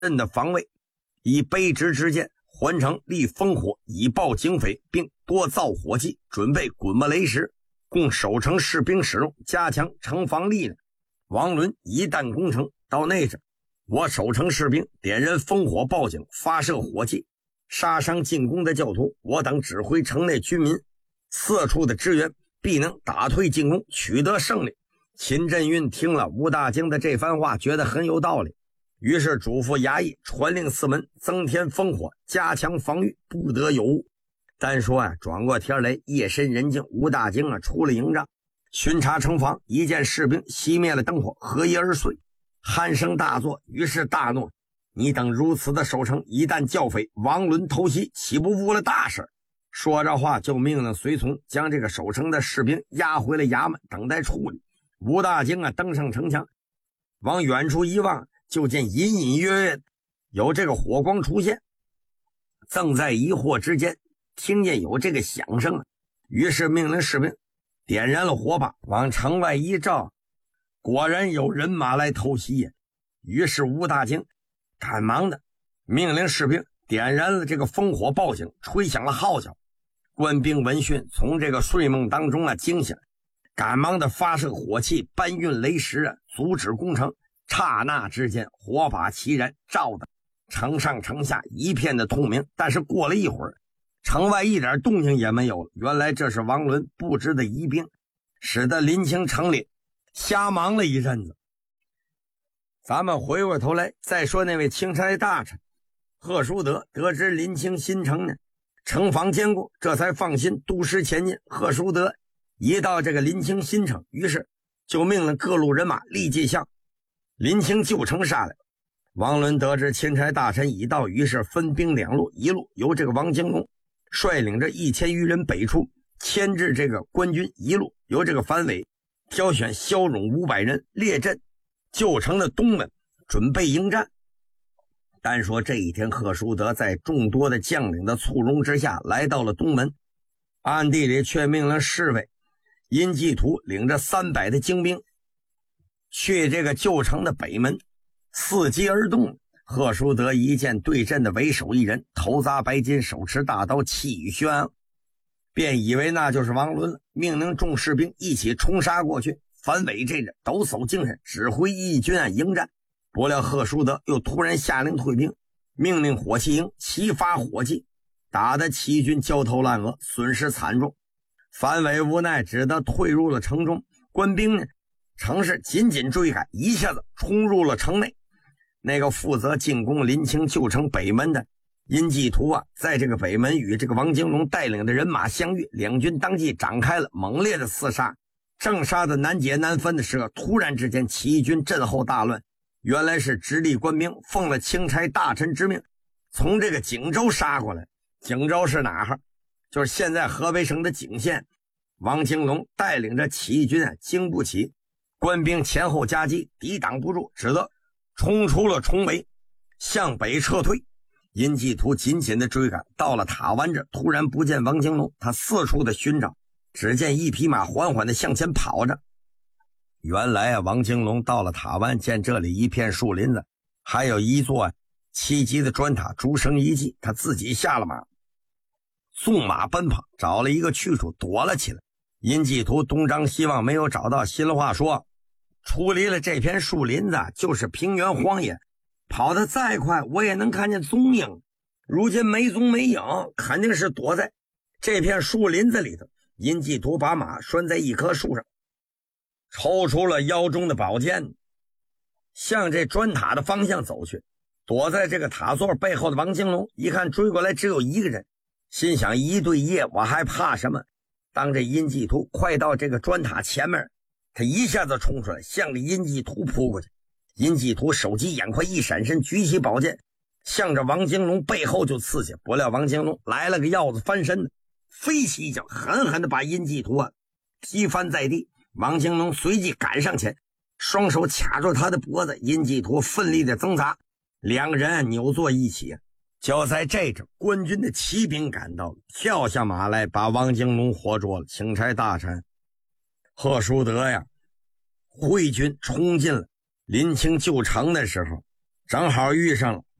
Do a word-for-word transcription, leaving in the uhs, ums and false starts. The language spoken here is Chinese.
镇的防卫，以卑职之见，环城立烽火以报警匪，并多造火器，准备滚木雷石，供守城士兵使用，加强城防力量。王伦一旦攻城，到那阵，我守城士兵点燃烽火报警，发射火器，杀伤进攻的教徒，我等指挥城内军民四处的支援，必能打退进攻，取得胜利。秦振运听了吴大京的这番话，觉得很有道理，于是嘱咐衙役传令四门，增添烽火，加强防御，不得有误。单说啊，转过天来，夜深人静，吴大京啊出了营帐，巡查城防，一见士兵熄灭了灯火，合衣而睡，鼾声大作，于是大怒：你等如此的守城，一旦教匪王伦偷袭，岂不误了大事？说着话，就命令随从将这个守城的士兵押回了衙门，等待处理。吴大京啊登上城墙，往远处一望，就见隐隐约约有这个火光出现。正在疑惑之间，听见有这个响声，于是命令士兵点燃了火把，往城外一照，果然有人马来偷袭呀。于是吴大京赶忙的命令士兵点燃了这个烽火报警，吹响了号角。官兵闻讯，从这个睡梦当中啊惊醒，赶忙的发射火器，搬运雷石啊，阻止攻城。刹那之间，火把齐燃，照的城上城下一片的透明。但是过了一会儿，城外一点动静也没有了。原来这是王伦布置的疑兵，使得临清城里瞎忙了一阵子。咱们回过头来再说那位钦差大臣贺叔德，得知临清新城呢城防坚固，这才放心督师前进。贺叔德一到这个临清新城，于是就命令各路人马立即向临清旧城杀来。王伦得知钦差大臣已到，于是分兵两路，一路由这个王京龙率领着一千余人北出，牵制这个官军；一路由这个樊伟挑选骁勇五百人列阵旧城的东门，准备迎战。单说这一天，贺叔德在众多的将领的簇拥之下来到了东门，暗地里却命令侍卫殷继图领着三百的精兵去这个旧城的北门，伺机而动。贺叔德一见对阵的为首一人，头扎白巾，手持大刀，气宇轩昂，便以为那就是王伦了，命令众士兵一起冲杀过去。樊伟这人抖擞精神，指挥义军啊迎战。不料贺叔德又突然下令退兵，命令火器营齐发火器，打得齐军焦头烂额，损失惨重。樊伟无奈，只得退入了城中。官兵呢，城市紧紧追赶，一下子冲入了城内。那个负责进攻临清旧城北门的殷继图啊，在这个北门与这个王京龙带领的人马相遇，两军当即展开了猛烈的厮杀。正杀的难解难分的时候，突然之间齐军阵后大乱。原来是直隶官兵奉了钦差大臣之命，从这个景州杀过来。景州是哪儿？就是现在河北省的景县。王京龙带领着起义军啊，经不起官兵前后夹击，抵挡不住，只得冲出了重围，向北撤退。殷继图紧紧的追赶，到了塔湾这，突然不见王京龙，他四处的寻找，只见一匹马缓缓的向前跑着。原来啊，王京龙到了塔湾，见这里一片树林子，还有一座啊七级的砖塔，逐声一记，他自己下了马，纵马奔跑，找了一个去处躲了起来。殷继图东张西望，没有找到。心话说，出离了这片树林子，就是平原荒野，跑得再快我也能看见踪影。如今没踪没影，肯定是躲在这片树林子里头。殷继图把马拴在一棵树上，抽出了腰中的宝剑，向这砖塔的方向走去。躲在这个塔座背后的王京龙一看追过来只有一个人，心想一对一我还怕什么。当这殷继图快到这个砖塔前面，他一下子冲出来，向着殷继图扑过去。殷继图手疾眼快，一闪身举起宝剑，向着王京龙背后就刺下。不料王京龙来了个鹞子翻身，飞起一脚，狠狠地把殷继图啊踢翻在地。王京龙随即赶上前，双手卡住他的脖子。殷继图奋力的挣扎，两人扭作一起。就在这阵，官军的骑兵赶到，跳下马来，把王京龙活捉了。钦差大臣贺叔德呀，会军冲进了临清旧城的时候， 正好遇上了